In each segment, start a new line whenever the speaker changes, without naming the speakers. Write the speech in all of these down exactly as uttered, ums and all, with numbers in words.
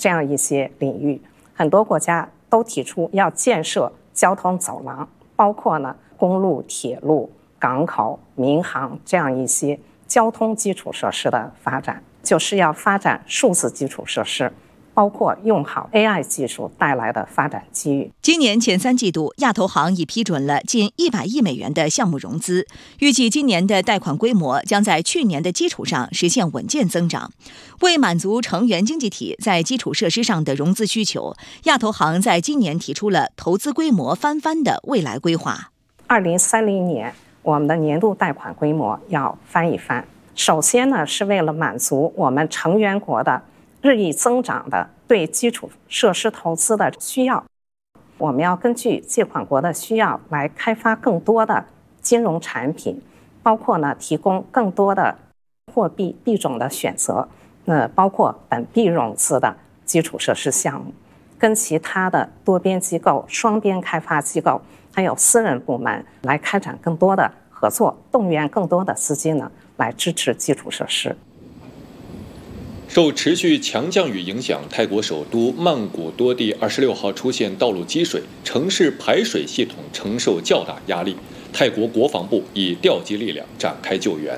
这样一些领域，很多国家都提出要建设交通走廊，包括呢公路、铁路、港口、民航这样一些交通基础设施的发展，就是要发展数字基础设施，包括用好 A I 技术带来的发展机遇。
今年前三季度，亚投行已批准了近一百亿美元的项目融资，预计今年的贷款规模将在去年的基础上实现稳健增长。为满足成员经济体在基础设施上的融资需求，亚投行在今年提出了投资规模翻番的未来规划。
二零三零年，我们的年度贷款规模要翻一番。首先呢，是为了满足我们成员国的日益增长的对基础设施投资的需要，我们要根据借款国的需要来开发更多的金融产品，包括呢提供更多的货币币种的选择，呃，包括本币融资的基础设施项目，跟其他的多边机构、双边开发机构，还有私人部门来开展更多的合作，动员更多的资金呢来支持基础设施。
受持续强降雨影响，泰国首都曼谷多地二十六号出现道路积水，城市排水系统承受较大压力。泰国国防部已调集力量展开救援。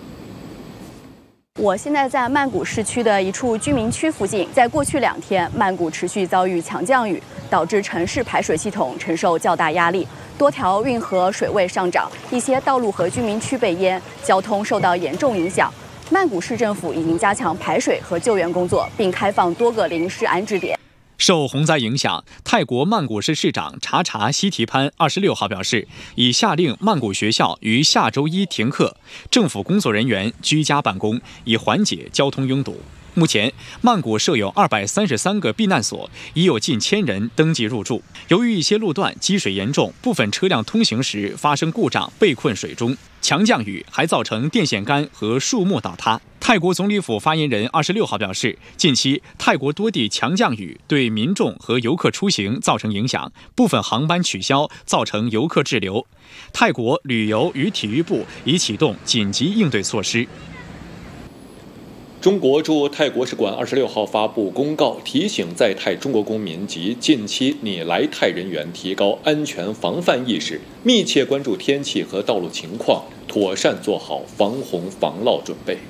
我现在在曼谷市区的一处居民区附近，在过去两天，曼谷持续遭遇强降雨，导致城市排水系统承受较大压力，多条运河水位上涨，一些道路和居民区被淹，交通受到严重影响。曼谷市政府已经加强排水和救援工作，并开放多个临时安置点。
受洪灾影响，泰国曼谷市市长查查希提潘二十六号表示，已下令曼谷学校于下周一停课，政府工作人员居家办公，以缓解交通拥堵。目前，曼谷设有二百三十三个避难所，已有近千人登记入住。由于一些路段积水严重，部分车辆通行时发生故障，被困水中。强降雨还造成电线杆和树木倒塌。泰国总理府发言人二十六号表示，近期泰国多地强降雨对民众和游客出行造成影响，部分航班取消，造成游客滞留。泰国旅游与体育部已启动紧急应对措施。
中国驻泰国使馆二十六号发布公告，提醒在泰中国公民及近期拟来泰人员提高安全防范意识，密切关注天气和道路情况，妥善做好防洪防涝准备。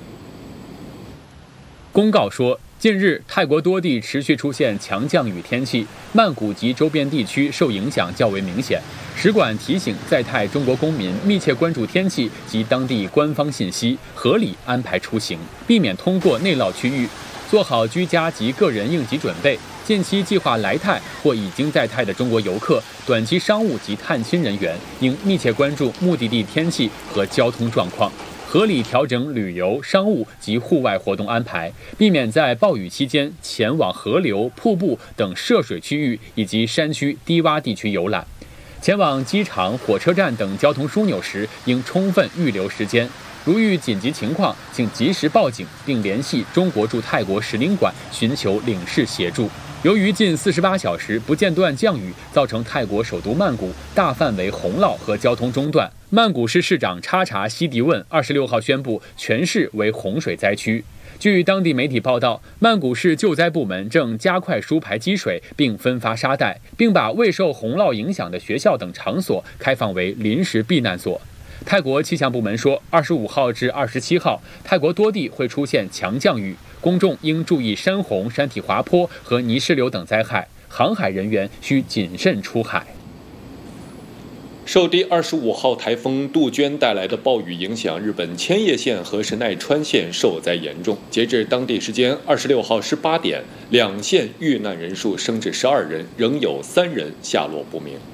公告说，近日泰国多地持续出现强降雨天气，曼谷及周边地区受影响较为明显。使馆提醒在泰中国公民密切关注天气及当地官方信息，合理安排出行，避免通过内涝区域，做好居家及个人应急准备。近期计划来泰或已经在泰的中国游客、短期商务及探亲人员，应密切关注目的地天气和交通状况，合理调整旅游、商务及户外活动安排，避免在暴雨期间前往河流、瀑布等涉水区域以及山区低洼地区游览。前往机场、火车站等交通枢纽时，应充分预留时间。如遇紧急情况，请及时报警，并联系中国驻泰国使领馆寻求领事协助。由于近四十八小时不间断降雨，造成泰国首都曼谷大范围洪涝和交通中断，曼谷市市长查查希迪问二十六号宣布全市为洪水灾区。据当地媒体报道，曼谷市救灾部门正加快疏排积水，并分发沙袋，并把未受洪涝影响的学校等场所开放为临时避难所。泰国气象部门说，二十五号至二十七号，泰国多地会出现强降雨，公众应注意山洪、山体滑坡和泥石流等灾害，航海人员需谨慎出海。
受第二十五号台风杜鹃带来的暴雨影响，日本千叶县和神奈川县受灾严重。截至当地时间二十六号十八点，两县遇难人数升至十二人，仍有三人下落不明。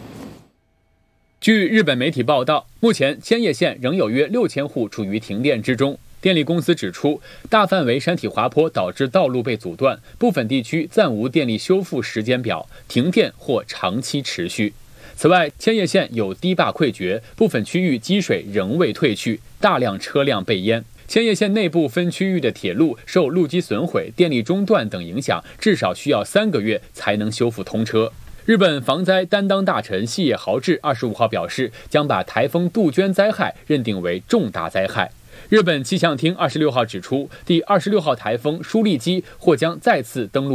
据日本媒体报道，目前千叶县仍有约六千户处于停电之中。电力公司指出，大范围山体滑坡导致道路被阻断，部分地区暂无电力修复时间表，停电或长期持续。此外，千叶县有堤坝溃决，部分区域积水仍未退去，大量车辆被淹。千叶县内部分区域的铁路受路基损毁、电力中断等影响，至少需要三个月才能修复通车。日本防灾担当大臣细野豪志二十五号表示，将把台风杜鹃灾害认定为重大灾害。日本气象厅二十六号指出，第二十六号台风舒力基或将再次登陆